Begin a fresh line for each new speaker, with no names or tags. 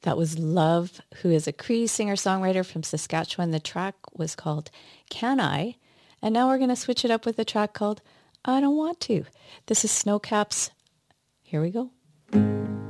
That was Love, who is a Cree singer-songwriter from Saskatchewan. The track was called Can I? And now we're going to switch it up with a track called I Don't Want to. This is Snowcaps. Here we go.